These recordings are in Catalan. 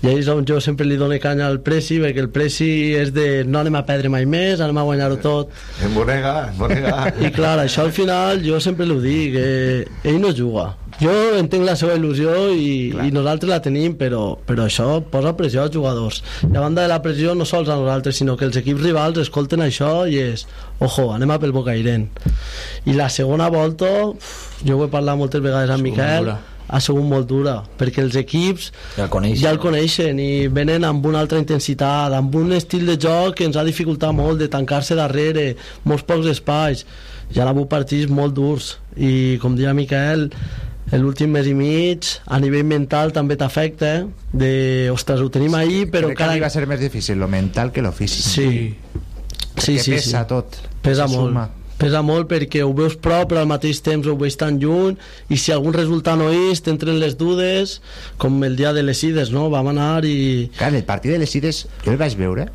I és on jo sempre li dono canya al Presi, perquè el Presi és de no anem a perdre mai més, anem a guanyar-ho tot. En bonega. I clar, això al final jo sempre l'ho dic, ell no juga. Jo entenc la seva il·lusió i nosaltres la tenim, però això posa pressió als jugadors. I a banda de la pressió, no sols a nosaltres, sinó que els equips rivals escolten això i és, ojo, anem a pel Bocairent. I la segona volta, jo ho he parlat moltes vegades amb Miquel, ha sigut molt dura, perquè els equips ja el coneixen i venen amb una altra intensitat, amb un estil de joc que ens ha dificultat molt, de tancar-se darrere, molts pocs espais. Ja han hagut partits molt durs i, com deia Miquel, l'últim mes i mig a nivell mental també t'afecta, de, ostres, ho tenim ahir, però crec que va ser més difícil lo mental que lo físic. Sí, pesa tot, pesa molt perquè ho veus prop però al mateix temps ho veus tan lluny, i si algun resultat no és t'entren les dudes, com el dia de les Ides, no? Vam anar i... Clar, el partit de les Ides jo el vaig veure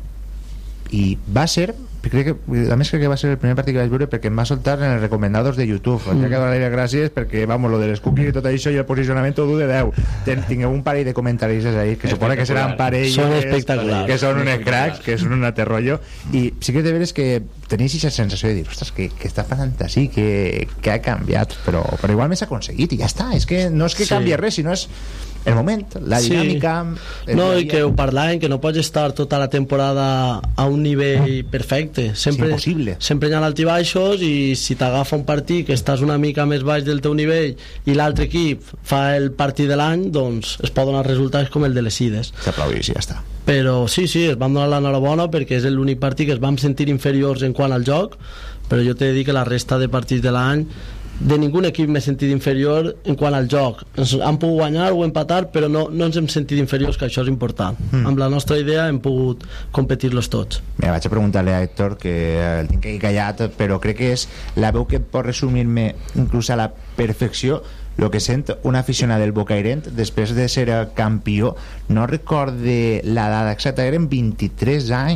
i va ser, crec que va ser el primer partit que vaig veure perquè em va soltar en els recomendados de YouTube. Ja que donar gràcies perquè, vamos, lo de les cookies i tot això i el posicionament ho du de 10. Tingueu un parell de comentaris ahí que supone que seran parelles, són espectaculars, que són uns cracks, que són un altre rotllo, i sí que de veres que tenéis aquesta sensació de dir, ostres, que està passant així, que ha canviat, però igualment s'ha aconseguit i ja està. És que no és que canvi res, sinó és el moment, la dinàmica. No, i que ho parlàvem, que no pots estar tota la temporada a un nivell perfecte, sempre, és impossible. Sempre hi ha altibaixos, i si t'agafa un partit que estàs una mica més baix del teu nivell i l'altre equip fa el partit de l'any, doncs es pot donar resultats com el de les Ides. S'aplaudís i ja està. Però sí, es van donar l'enhorabona perquè és l'únic partit que es vam sentir inferiors en quant al joc, però jo t'he de dir que la resta de partits de l'any de ningú equip m'he sentit inferior en quant al joc. Han pogut guanyar o empatar, però no ens hem sentit inferiors, que això és important. Amb la nostra idea hem pogut competir-los tots. Mira, vaig a preguntar-li a Héctor, que el tinc aquí callat, però crec que és la veu que pot resumir-me inclús a la perfecció el que sent un aficionat del Bocairent després de ser campió. No recorde l'edat exacta, eren 23 anys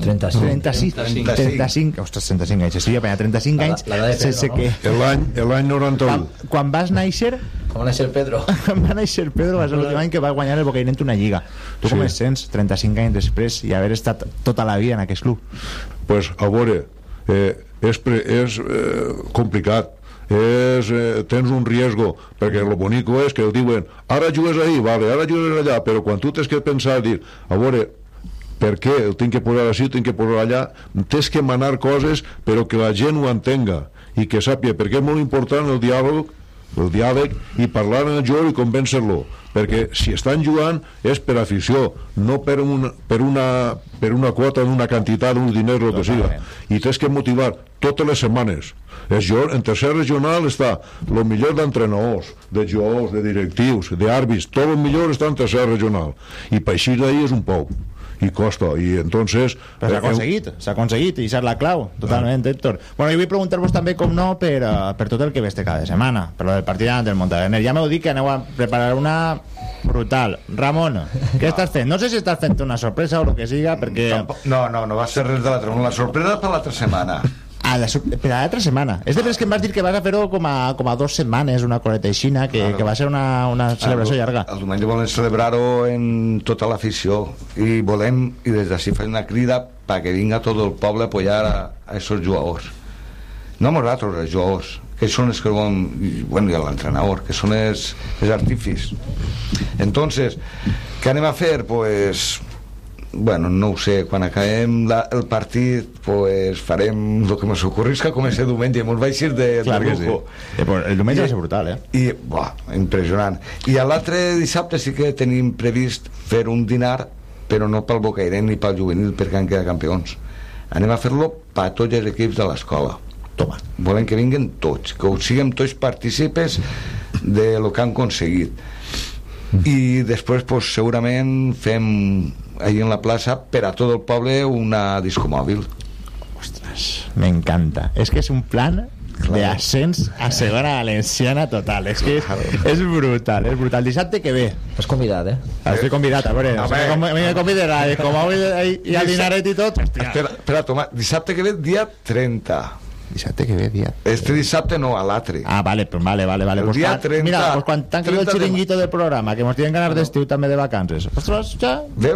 35 ostres, 35 anys, estic apanyat, 35 anys sense que... L'any 91. Quan vas néixer va néixer Pedro va ser l'últim any que va guanyar el Bocairent una lliga. Tu com es sents 35 anys després i haver estat tota la vida en aquest club? Pues a veure, és complicat, tens un riesgo, perquè lo bonico és que el diuen ara jugues ahí, vale, ara jugues allà, però quan tu tens que pensar, dir, a veure, per què el tinc que posar així, el tinc que posar allà, tens que manar coses però que la gent ho entenga i que sàpia, perquè és molt important el diàleg i parlar amb el jugador i convèncer-lo, perquè si estan jugant és per afició, no per una quota d'una quantitat, d'uns diners, el que siga, i tens que motivar totes les setmanes. En tercer regional està el millor d'entrenadors, de jugadors, de directius, d'àrbits, tot el millor està en tercer regional, i per així d'ahir és un poc i costa, i entonces s'ha aconseguit i és la clau totalment, Héctor. Bueno, jo vull preguntar-vos també, com no, per tot el que veste cada setmana, per lo del partit del Montaverner. Ja m'heu dit que aneu a preparar una brutal. Ramon, què estàs fent? No sé si estàs fent una sorpresa o el que siga, perquè... No va ser res de l'altre. La sorpresa per l'altra setmana. Per l'altra setmana. És de veres que em vas dir que vas a fer-ho com a 2 setmanes, una coleta aixina, que va ser una celebració llarga. El diumenge volem celebrar-ho en tota l'afició i des d'ací fer una crida perquè vinga tot el poble a apoyar a aquests jugadors. No nosaltres, els jugadors, que són els que bueno, i l'entrenador, que són els artífics. Entonces, què anem a fer? Pues... bueno, no ho sé, quan acabem el partit pues farem el que m'ocorris que comença el diumenge, mos vaig ir de lujo. El diumenge va ser brutal, i impressionant. I l'altre dissabte sí que tenim previst fer un dinar, però no pel Bocairent ni pel juvenil, perquè han quedat campions. Anem a fer-lo per tots els equips de l'escola. Toma. Volem que vinguen tots, que ho siguem tots partícipes de lo que han aconseguit. I després pues, segurament fem ahí en la plaça per a tot el poble una discomòbil. Ostres, m'encanta. És que és un plan d'ascens a segona valenciana total. És que és brutal, és brutal. Dissabte que ve. Estàs convidat, Estic convidat, a veure, me convidarà com i al dinaret i tot. Espera, Tomàs, dissabte que ve dia 30. Dissabte que ve, dia... Este dissabte no, a l'altre. Vale. El dia 30... Mira, quan tanqui el xiringuito del programa, que mos tienen ganas d'estiu també de vacances. Ostres, ja...